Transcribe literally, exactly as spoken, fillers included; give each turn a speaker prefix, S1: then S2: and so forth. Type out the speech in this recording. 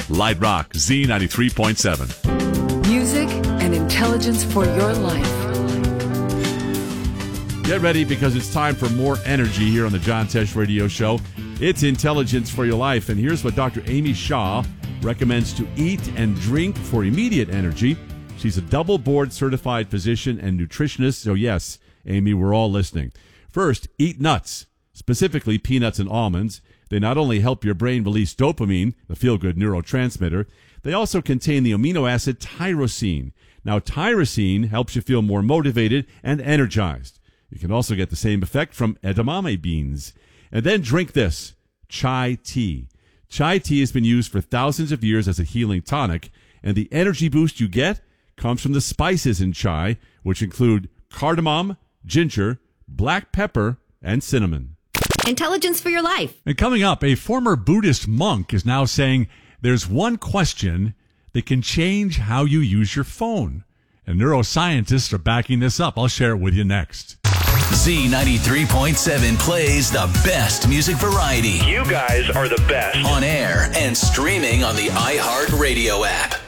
S1: Light Rock, Z ninety-three point seven.
S2: Music and intelligence for your life.
S1: Get ready because it's time for more energy here on the John Tesh Radio Show. It's Intelligence for Your Life, and here's what Doctor Amy Shah recommends to eat and drink for immediate energy. She's a double board certified physician and nutritionist, so yes, Amy, we're all listening. First, eat nuts, specifically peanuts and almonds. They not only help your brain release dopamine, the feel-good neurotransmitter, they also contain the amino acid tyrosine. Now, tyrosine helps you feel more motivated and energized. You can also get the same effect from edamame beans. And then drink this, chai tea. Chai tea has been used for thousands of years as a healing tonic, and the energy boost you get comes from the spices in chai, which include cardamom, ginger, black pepper, and cinnamon.
S3: Intelligence for Your Life.
S4: And coming up, a former Buddhist monk is now saying there's one question that can change how you use your phone. And neuroscientists are backing this up. I'll share it with you next.
S5: Z ninety-three point seven plays the best music variety.
S6: You guys are the best.
S5: On air and streaming on the iHeartRadio app.